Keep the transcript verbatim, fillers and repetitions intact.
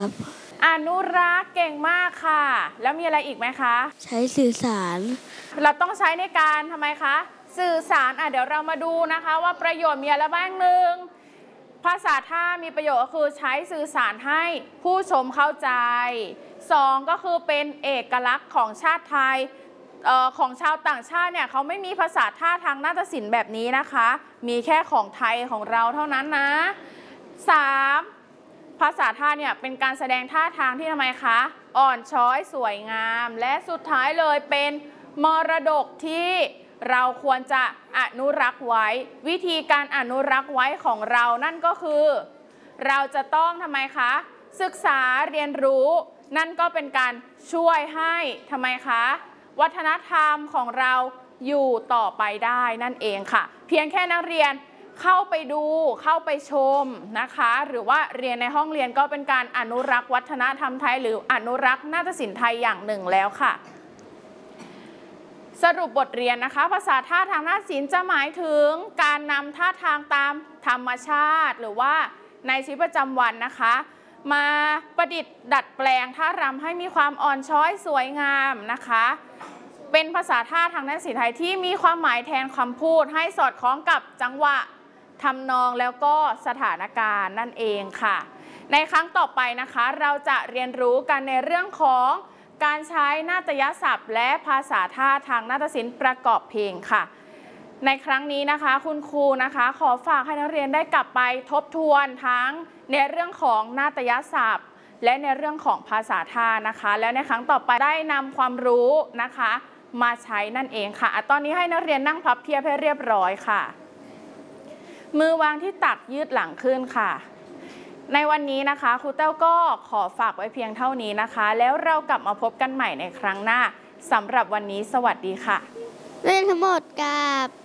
อนุรักษ์เก่งมากค่ะแล้วมีอะไรอีกไหมคะใช้สื่อสารเราต้องใช้ในการทำไมคะสื่อสารอ่ะเดี๋ยวเรามาดูนะคะว่าประโยชน์มีอะไรบ้างหนึ่งภาษาท่ามีประโยชน์ก็คือใช้สื่อสารให้ผู้ชมเข้าใจสองก็คือเป็นเอกลักษณ์ของชาติไทยเอ่อของชาวต่างชาติเนี่ยเขาไม่มีภาษาท่าทางนาฏศิลป์แบบนี้นะคะมีแค่ของไทยของเราเท่านั้นนะสามภาษาท่าเนี่ยเป็นการแสดงท่าทางที่ทำไมคะอ่อนช้อยสวยงามและสุดท้ายเลยเป็นมรดกที่เราควรจะอนุรักษ์ไว้วิธีการอนุรักษ์ไว้ของเรานั่นก็คือเราจะต้องทำไมคะศึกษาเรียนรู้นั่นก็เป็นการช่วยให้ทำไมคะวัฒนธรรมของเราอยู่ต่อไปได้นั่นเองค่ะเพียงแค่นักเรียนเข้าไปดูเข้าไปชมนะคะหรือว่าเรียนในห้องเรียนก็เป็นการอนุรักษ์วัฒนธรรมไทยหรืออนุรักษ์นาฏศิลป์ไทยอย่างหนึ่งแล้วค่ะสรุปบทเรียนนะคะภาษาท่าทางนาฏศิลป์จะหมายถึงการนำท่าทางตามธรรมชาติหรือว่าในชีวิตประจำวันนะคะมาประดิษฐ์ดัดแปลงท่ารำให้มีความอ่อนช้อยสวยงามนะคะเป็นภาษาท่าทางนาฏศิลป์ไทยที่มีความหมายแทนคำพูดให้สอดคล้องกับจังหวะทำนองแล้วก็สถานการณ์นั่นเองค่ะในครั้งต่อไปนะคะเราจะเรียนรู้กันในเรื่องของการใช้นาฏยศัพท์และภาษาท่าทางนาฏศิลป์ประกอบเพลงค่ะในครั้งนี้นะคะคุณครูนะคะขอฝากให้นักเรียนได้กลับไปทบทวนทั้งในเรื่องของนาฏยศัพท์และในเรื่องของภาษาท่านะคะแล้วในครั้งต่อไปได้นำความรู้นะคะมาใช้นั่นเองค่ะตอนนี้ให้นักเรียนนั่งพับเพียบให้เรียบร้อยค่ะมือวางที่ตักยืดหลังขึ้นค่ะในวันนี้นะคะครูเต้าก็ขอฝากไว้เพียงเท่านี้นะคะแล้วเรากลับมาพบกันใหม่ในครั้งหน้าสำหรับวันนี้สวัสดีค่ะเรื่องทั้งหมดกับ